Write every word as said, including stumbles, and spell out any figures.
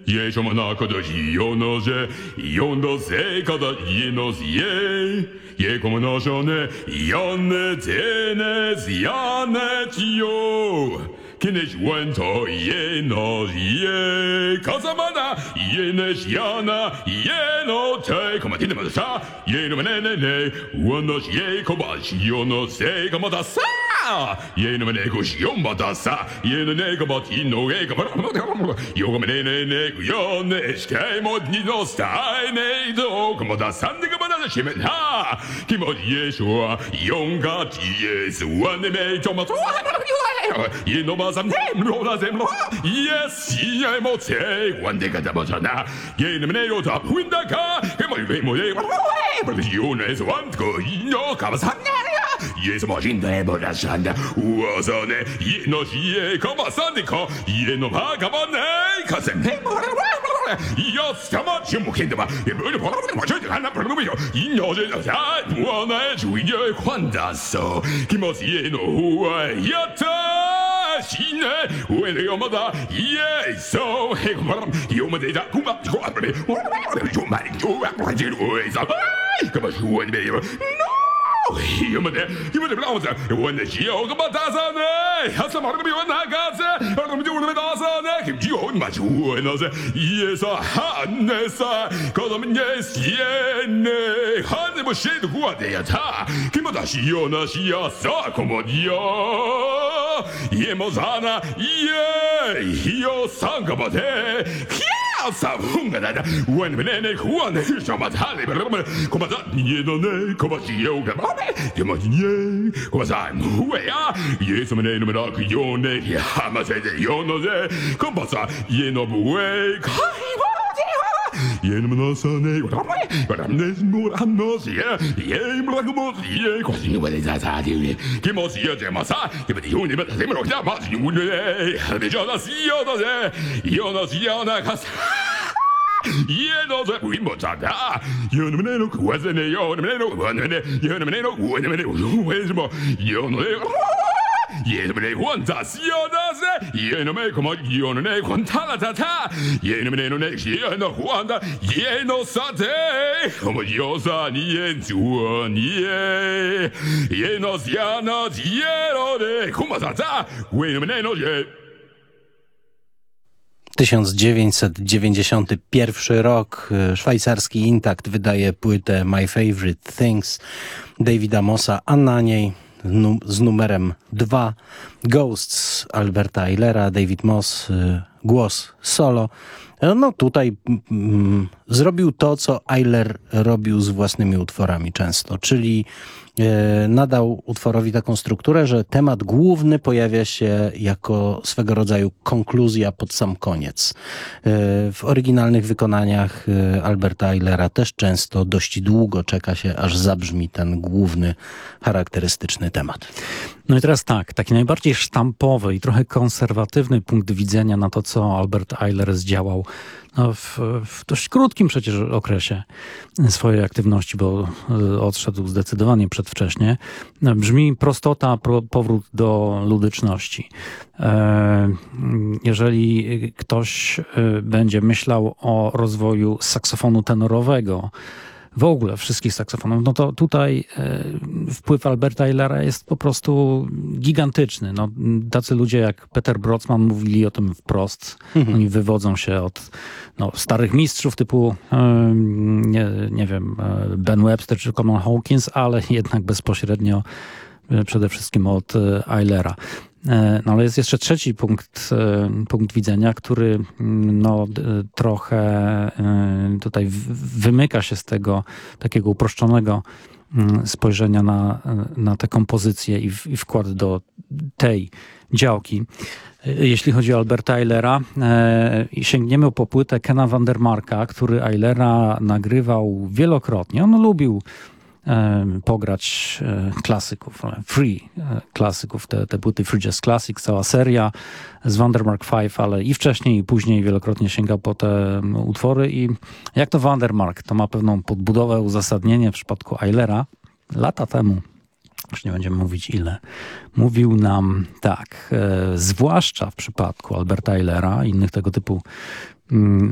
Je šomanako da jonože, jondo se kada jenos je. Je komonožone, jone tenes, jane tio. Kiedyś łęto jeno je kazamana jene jana jeno te komatiny masa jeno menene ne łonoś je kobaś jono se komata sa jeno menego siomata sa jeno ne komatino e komata jogo menene ne jone skai modnino stai do komata sande komata shimen ha kimod yeshua yonga ties one me tomato jeno ma Zemlo, zemlo, yes, je moce, quando cadabosana, yen meneo puindaka, che mai vemo le previsione swanko, no cavasaneria, yes, mojinda e borasanda, uosone, yeno ye comasanico, yeno vagabone, casem, io stiamo cimuchendama, e poi la proprio, ignore la buona giudia e quandasso, che mosieno, yata. Sine, when the Yomada, yes, so, hey, Yomada, Kuma, you might do it ways up. Come on, you and me. No, Yomada, you would have lost it when the Shiogamatazane has some other people in Hagaze, or the doing with us, you own much winners. Yes, a harness, cause I'm yes, yene, honey, but shade who are they at her. Kimadashi, Yona, Shia, Sakomodio. Yemozana, ye, yo sangabate, kia savunga, when Benene, one is a matali, Comata, Yedone, Comati Yoga, Yamati, was I'm who are, yes, my name of Yone, Yamase, Yono, Compasa, Yenobue, Yenamasane, but I'm this more, I'm not here, Yem Lagos, Ye, causing what is that idea. Kimosia de Massa, but you never the same of that, you would have the Jonas Yona, Jonas Yana. Yeno the Wimotata, Yonomeno, wasn't a Yonomeno, one minute, Yonomeno, one minute, who is more, Yono. Yes, but they want us, Yonas, Yenome, come on, Yonone, Quantalata, Yenomeno next year, no wonder, Yeno Sate, Homoyosa, Yensu, Ye, Yenos Yanas, Yerode, Kumasata, Wenomeno, Ye. tysiąc dziewięćset dziewięćdziesiąty pierwszy rok. Szwajcarski Intact wydaje płytę My Favorite Things Davida Mossa, a na niej nu- z numerem dwa Ghosts Alberta Eilera, David Moss, y, głos solo. No tutaj mm, zrobił to, co Eiler robił z własnymi utworami często, czyli e, nadał utworowi taką strukturę, że temat główny pojawia się jako swego rodzaju konkluzja pod sam koniec. E, w oryginalnych wykonaniach e, Alberta Eilera też często dość długo czeka się, aż zabrzmi ten główny, charakterystyczny temat. No i teraz tak, taki najbardziej sztampowy i trochę konserwatywny punkt widzenia na to, co Albert Eiler zdziałał no w, w dość krótkim przecież okresie swojej aktywności, bo odszedł zdecydowanie przedwcześnie, brzmi prostota, pro, powrót do ludyczności. Jeżeli ktoś będzie myślał o rozwoju saksofonu tenorowego, w ogóle wszystkich saksofonów, no to tutaj e, wpływ Alberta Eilera jest po prostu gigantyczny. No, tacy ludzie jak Peter Brotzman mówili o tym wprost. Mhm. Oni wywodzą się od no, starych mistrzów typu e, nie, nie wiem, Ben Webster czy Coleman Hawkins, ale jednak bezpośrednio e, przede wszystkim od e, Eilera. No ale jest jeszcze trzeci punkt, punkt widzenia, który no, trochę tutaj wymyka się z tego takiego uproszczonego spojrzenia na, na tę kompozycję i, w, i wkład do tej działki. Jeśli chodzi o Alberta Eilera, i sięgniemy po płytę Kena Vandermarka, który Eilera nagrywał wielokrotnie. On lubił pograć klasyków, free klasyków, te, te płyty Free Jazz Classic, cała seria z Vandermark pięć, ale i wcześniej i później wielokrotnie sięgał po te utwory i jak to Vandermark, to ma pewną podbudowę, uzasadnienie w przypadku Eilera. Lata temu, już nie będziemy mówić ile, mówił nam tak, e, zwłaszcza w przypadku Alberta Eilera i innych tego typu